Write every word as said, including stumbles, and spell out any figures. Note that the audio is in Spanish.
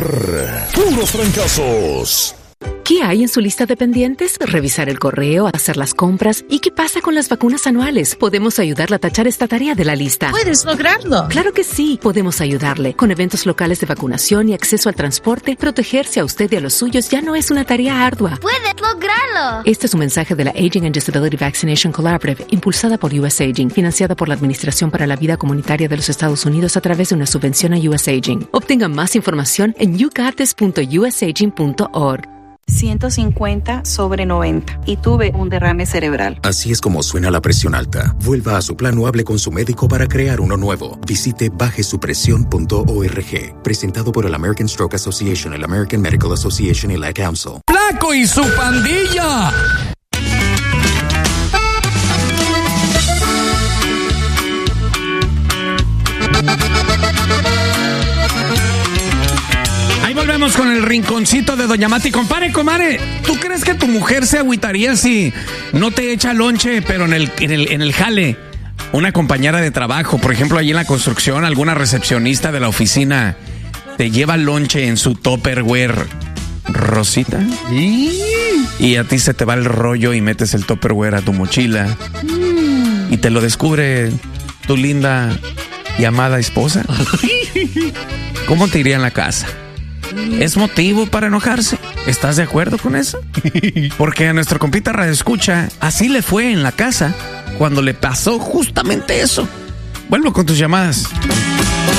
puros fracasos. ¿Qué hay en su lista de pendientes? Revisar el correo, hacer las compras. ¿Y qué pasa con las vacunas anuales? Podemos ayudarle a tachar esta tarea de la lista. ¿Puedes lograrlo? Claro que sí. Podemos ayudarle. Con eventos locales de vacunación y acceso al transporte, protegerse a usted y a los suyos ya no es una tarea ardua. ¡Puedes lograrlo! Este es un mensaje de la Aging and Disability Vaccination Collaborative, impulsada por U S Aging, financiada por la Administración para la Vida Comunitaria de los Estados Unidos a través de una subvención a U S Aging. Obtenga más información en you got this punto u s aging punto org. ciento cincuenta sobre noventa y tuve un derrame cerebral. Así es como suena la presión alta. Vuelva a su plan o hable con su médico para crear uno nuevo. Visite baje su presión punto org. Presentado por el American Stroke Association, el American Medical Association y la Council. ¡Flaco y su pandilla! Ahí volvemos con el rinconcito de Doña Mati. Compare, comare, ¿tú crees que tu mujer se agüitaría si no te echa lonche, pero en el, en el, en el jale? Una compañera de trabajo, por ejemplo, allí en la construcción, alguna recepcionista de la oficina te lleva lonche en su Tupperware, Rosita. ¿Y? Y a ti se te va el rollo y metes el Tupperware a tu mochila. Mm. Y te lo descubre tu linda y amada esposa. ¿Cómo te iría en la casa? ¿Es motivo para enojarse? ¿Estás de acuerdo con eso? Porque a nuestro compita Radio Escucha así le fue en la casa cuando le pasó justamente eso. Vuelvo con tus llamadas.